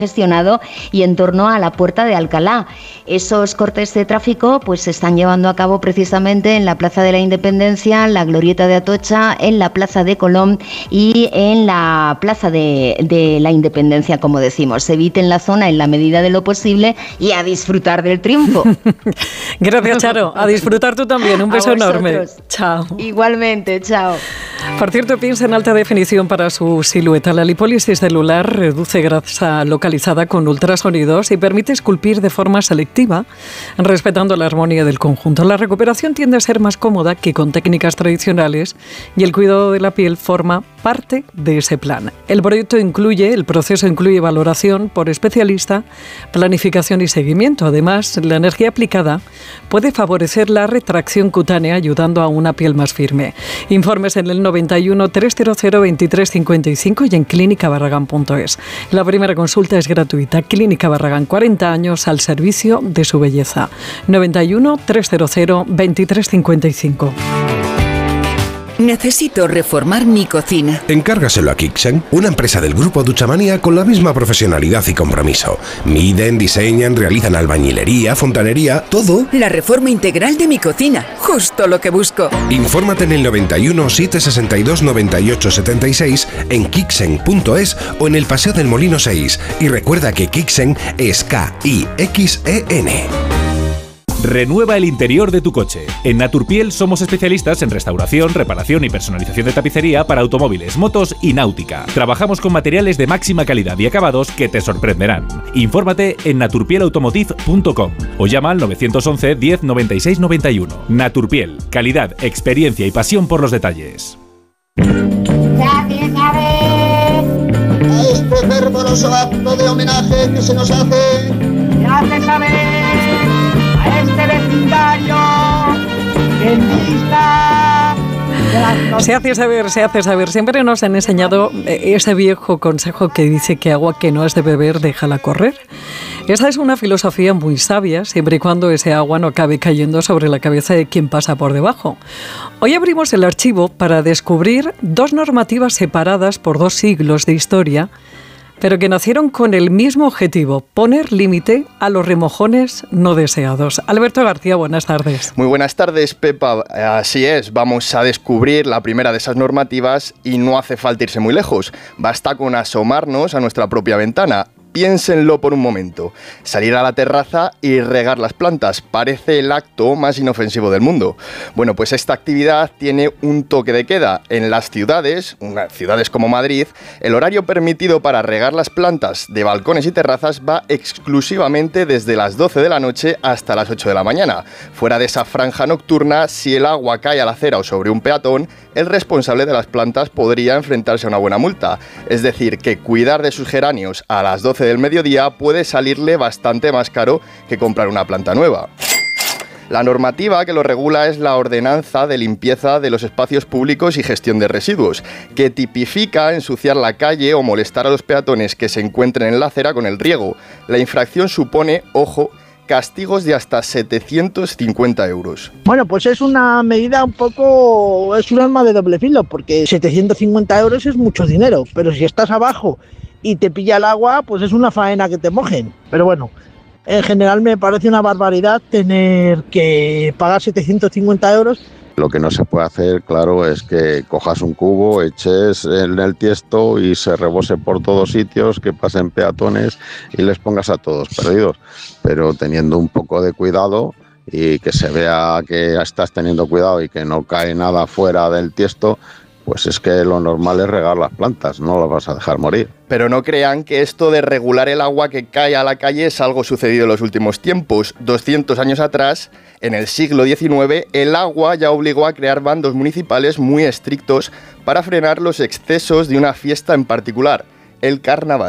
gestionado y en torno a la Puerta de Alcalá. Esos cortes de tráfico pues se están llevando a cabo precisamente en la Plaza de la Independencia, en la Glorieta de Atocha, en la Plaza de Colón y en la Plaza de la Independencia, como decimos. Se eviten la zona en la medida de lo posible y a disfrutar del triunfo. Gracias, Charo. A disfrutar tú también. Un beso enorme. Chao. Igualmente, chao. Por cierto, piensa en alta definición para su silueta. La lipólisis celular reduce grasa localizada con ultrasonidos y permite esculpir de forma selectiva, respetando la armonía del conjunto. La recuperación tiende a ser más cómoda que con técnicas tradicionales y el cuidado de la piel forma parte de ese plan. El proceso incluye valoración por especialista, planificación y seguimiento. Además, la energía aplicada puede favorecer la retracción cutánea, ayudando a una piel más firme. Informes en el 91 300 2355 y en clínicabarragán.es. La primera consulta es gratuita. Clínica Barragán, 40 años al servicio de su belleza. 91 300 2355. Necesito reformar mi cocina. Encárgaselo a Kixen, una empresa del grupo Duchamanía con la misma profesionalidad y compromiso. Miden, diseñan, realizan albañilería, fontanería, todo. La reforma integral de mi cocina, justo lo que busco. Infórmate en el 91 762 98 76 en kixen.es o en el Paseo del Molino 6. Y recuerda que Kixen es K-I-X-E-N. Renueva el interior de tu coche. En Naturpiel somos especialistas en restauración, reparación y personalización de tapicería para automóviles, motos y náutica. Trabajamos con materiales de máxima calidad y acabados que te sorprenderán. Infórmate en naturpielautomotive.com o llama al 911 10 96 91. Naturpiel, calidad, experiencia y pasión por los detalles. Este fervoroso acto de homenaje que se nos hace a este vecindario en vista de las... Se hace saber. Siempre nos han enseñado ese viejo consejo que dice que agua que no has de beber, déjala correr. Esa es una filosofía muy sabia, siempre y cuando ese agua no acabe cayendo sobre la cabeza de quien pasa por debajo. Hoy abrimos el archivo para descubrir dos normativas separadas por 2 siglos de historia, pero que nacieron con el mismo objetivo: poner límite a los remojones no deseados. Alberto García, buenas tardes. Muy buenas tardes, Pepa. Así es, vamos a descubrir la primera de esas normativas y no hace falta irse muy lejos. Basta con asomarnos a nuestra propia ventana. Piénsenlo por un momento. Salir a la terraza y regar las plantas parece el acto más inofensivo del mundo. Bueno, pues esta actividad tiene un toque de queda. En las ciudades como Madrid, el horario permitido para regar las plantas de balcones y terrazas va exclusivamente desde las 12 de la noche hasta las 8 de la mañana. Fuera de esa franja nocturna, si el agua cae a la acera o sobre un peatón, el responsable de las plantas podría enfrentarse a una buena multa. Es decir, que cuidar de sus geranios a las 12 del mediodía puede salirle bastante más caro que comprar una planta nueva. La normativa que lo regula es la Ordenanza de Limpieza de los Espacios Públicos y Gestión de Residuos, que tipifica ensuciar la calle o molestar a los peatones que se encuentren en la acera con el riego. La infracción supone, ojo, castigos de hasta 750 euros. Bueno, pues es una medida es un arma de doble filo, porque 750 euros es mucho dinero, pero si estás abajo y te pilla el agua, pues es una faena que te mojen. Pero bueno, en general me parece una barbaridad tener que pagar 750 euros. Lo que no se puede hacer, claro, es que cojas un cubo, eches en el tiesto y se rebose por todos sitios, que pasen peatones y les pongas a todos perdidos. Pero teniendo un poco de cuidado y que se vea que estás teniendo cuidado y que no cae nada fuera del tiesto, pues es que lo normal es regar las plantas, no las vas a dejar morir. Pero no crean que esto de regular el agua que cae a la calle es algo sucedido en los últimos tiempos. 200 años atrás, en el siglo XIX, el agua ya obligó a crear bandos municipales muy estrictos para frenar los excesos de una fiesta en particular, el carnaval.